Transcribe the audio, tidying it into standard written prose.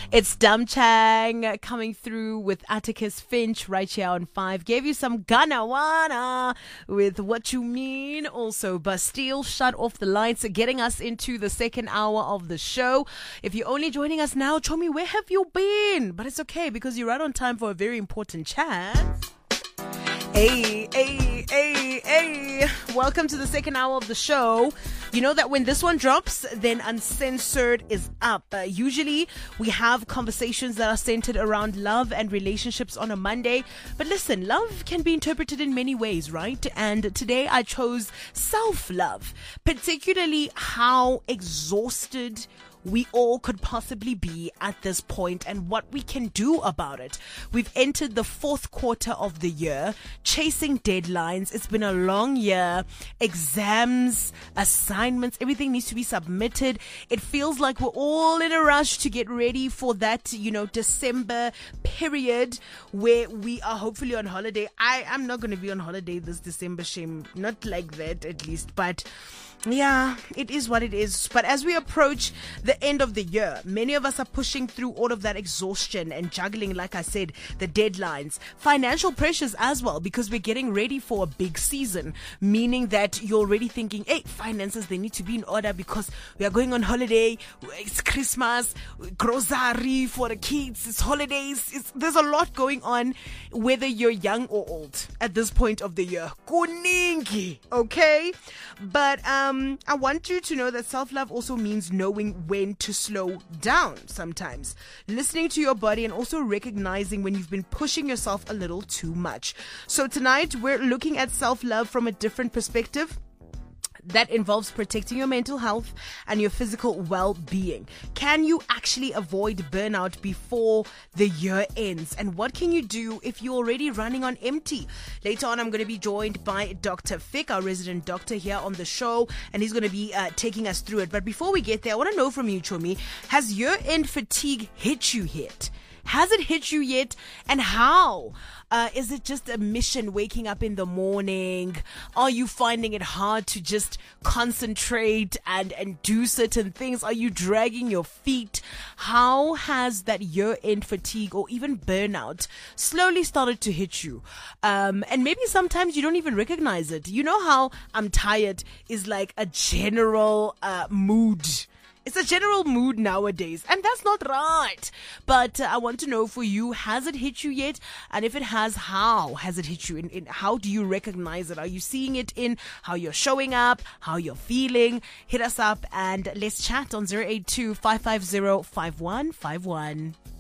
It's Dum Chang coming through with Atticus Finch right here on 5. Gave you some Ganawana with What You Mean. Also, Bastille Shut Off the Lights, getting us into the second hour of the show. If you're only joining us now, Chomi, where have you been? But it's okay because you're right on time for a very important chat. Hey. Welcome to the second hour of the show. You know that when this one drops, then Uncensored is up. Usually, we have conversations that are centered around love and relationships on a Monday. But listen, love can be interpreted in many ways, right? And today I chose self-love, particularly how exhausted we all could possibly be at this point and what we can do about it. We've entered the fourth quarter of the year, chasing deadlines. It's been a long year. Exams, assignments, everything needs to be submitted. It feels like we're all in a rush to get ready for that, December period where we are hopefully on holiday. I'm not going to be on holiday this December, shame. Not like that, at least, but yeah, it is what it is. But as we approach the end of the year, many of us are pushing through all of that exhaustion and juggling, like I said, the deadlines, financial pressures as well, because we're getting ready for a big season, meaning that you're already thinking, hey, finances, they need to be in order because we are going on holiday. It's Christmas, grocery for the kids, it's holidays. There's a lot going on, whether you're young or old at this point of the year. Kuningi, okay? But I want you to know that self-love also means knowing when to slow down sometimes. Listening to your body and also recognizing when you've been pushing yourself a little too much. So tonight we're looking at self-love from a different perspective. That involves protecting your mental health and your physical well-being. Can you actually avoid burnout before the year ends? And what can you do if you're already running on empty? Later on, I'm going to be joined by Dr. Fick, our resident doctor here on the show, and he's going to be taking us through it. But before we get there, I want to know from you, Chomi, has year-end fatigue hit you yet? Has it hit you yet? And how? Is it just a mission waking up in the morning? Are you finding it hard to just concentrate and do certain things? Are you dragging your feet? How has that year-end fatigue or even burnout slowly started to hit you? And maybe sometimes you don't even recognize it. You know how I'm tired is like a general mood. It's a general mood nowadays, and that's not right. But I want to know for you, has it hit you yet? And if it has, how has it hit you? In how do you recognize it? Are you seeing it in how you're showing up, how you're feeling? Hit us up and let's chat on 082 550 5151.